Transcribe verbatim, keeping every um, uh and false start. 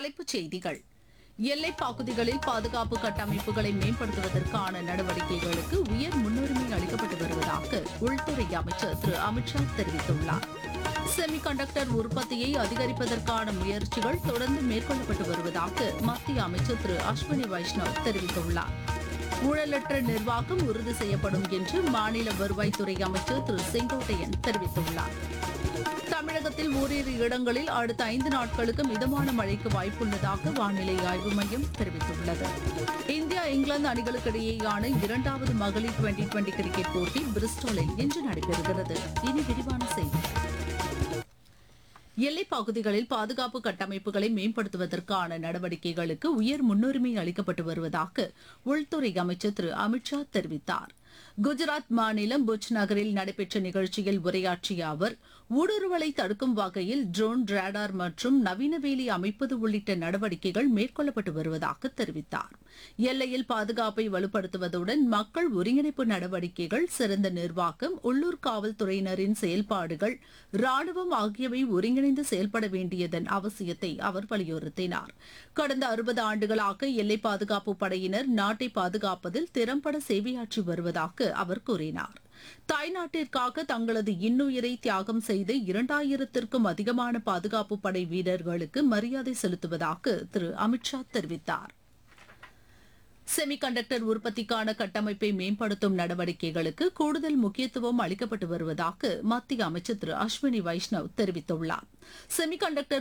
தலைப்புச் செய்திகள். எல்லைப் பகுதிகளில் பாதுகாப்பு கட்டமைப்புகளை மேம்படுத்துவதற்கான நடவடிக்கைகளுக்கு உயர் முன்னுரிமை அளிக்கப்பட்டு வருவதாக உள்துறை அமைச்சர் திரு அமித் ஷா தெரிவித்துள்ளார். செமி கண்டக்டர் உற்பத்தியை அதிகரிப்பதற்கான முயற்சிகள் தொடர்ந்து மேற்கொள்ளப்பட்டு வருவதாக மத்திய அமைச்சர் திரு அஸ்வினி வைஷ்ணவ் தெரிவித்துள்ளார். ஊழலற்ற நிர்வாகம் உறுதி செய்யப்படும் என்று மாநில வருவாய்த்துறை அமைச்சர் திரு செங்கோட்டையன் தெரிவித்துள்ளார். தமிழகத்தில் ஓரிரு இடங்களில் அடுத்த ஐந்து நாட்களுக்கு மிதமான மழைக்கு வாய்ப்புள்ளதாக வானிலை ஆய்வு மையம் தெரிவித்துள்ளது. இந்தியா இங்கிலாந்து அணிகளுக்கிடையேயான இரண்டாவது மகளிர் டுவெண்டி டுவெண்டி கிரிக்கெட் போட்டி பிரிஸ்டாலில் இன்று நடைபெறுகிறது. இனி விரிவான செய்திகள். எல்லைப் பகுதிகளில் பாதுகாப்பு கட்டமைப்புகளை மேம்படுத்துவதற்கான நடவடிக்கைகளுக்கு உயர் முன்னுரிமை அளிக்கப்பட்டு வருவதாக உள்துறை அமைச்சர் திரு அமித் ஷா தெரிவித்தார். குஜராத் மாநிலம் புஜ் நகரில் நடைபெற்ற நிகழ்ச்சியில் உரையாற்றிய அவர், ஊடுருவலை தடுக்கும் வகையில் ட்ரோன், ரேடார் மற்றும் நவீன வேலி அமைப்பது உள்ளிட்ட நடவடிக்கைகள் மேற்கொள்ளப்பட்டு வருவதாக தெரிவித்தார். எல்லையில் பாதுகாப்பை வலுப்படுத்துவதுடன் மக்கள் ஒருங்கிணைப்பு நடவடிக்கைகள், சிறந்த நிர்வாகம், உள்ளூர் காவல்துறையினரின் செயல்பாடுகள், ராணுவம் ஆகியவை ஒருங்கிணைந்து செயல்பட வேண்டியதன் அவசியத்தை அவர் வலியுறுத்தினார். கடந்த அறுபது ஆண்டுகளாக எல்லை பாதுகாப்பு படையினர் நாட்டை பாதுகாப்பதில் திறம்பட சேவையாற்றி வருவதாக அவர் கூறினார். தாய்நாட்டிற்காக தங்களது இன்னுயிரை தியாகம் செய்த இரண்டாயிரத்திற்கும் அதிகமான பாதுகாப்பு படை வீரர்களுக்கு மரியாதை செலுத்துவதாக திரு அமித் ஷா தெரிவித்தார். செமி கண்டக்டர் உற்பத்திக்கான கட்டமைப்பை மேம்படுத்தும் நடவடிக்கைகளுக்கு கூடுதல் முக்கியத்துவம் அளிக்கப்பட்டு வருவதாக மத்திய அமைச்சர் திரு அஸ்வினி வைஷ்ணவ் தெரிவித்துள்ளார். Semi conductor